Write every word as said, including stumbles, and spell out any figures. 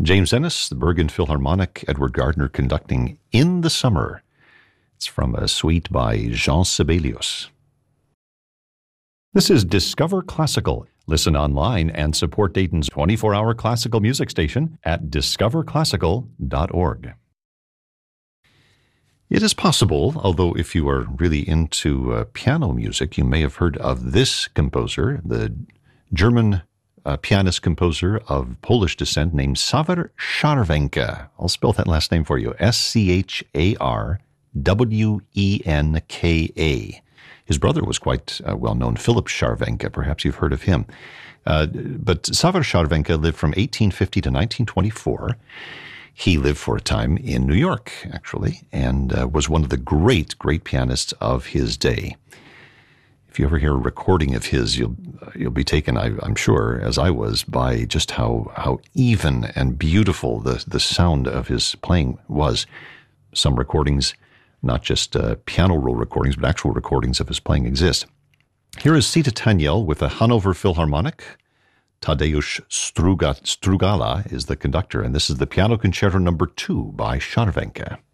James Ennis, the Bergen Philharmonic, Edward Gardner conducting In the Summer. It's from a suite by Jean Sibelius. This is Discover Classical. Listen online and support Dayton's twenty-four hour classical music station at discover classical dot org. It is possible, although if you are really into uh, piano music, you may have heard of this composer, the German uh, pianist-composer of Polish descent named Xaver Scharwenka. I'll spell that last name for you, S C H A R W E N K A. His brother was quite uh, well-known, Philip Scharwenka. Perhaps you've heard of him. Uh, but Xaver Scharwenka lived from eighteen fifty to nineteen twenty-four. He lived for a time in New York, actually, and uh, was one of the great, great pianists of his day. If you ever hear a recording of his, you'll you'll be taken, I, I'm sure, as I was, by just how how even and beautiful the, the sound of his playing was. Some recordings, not just uh, piano roll recordings, but actual recordings of his playing exist. Here is Sita Tanyel with the Hanover Philharmonic. Tadeusz Struga, Strugala is the conductor, and this is the Piano Concerto number two by Scharwenka.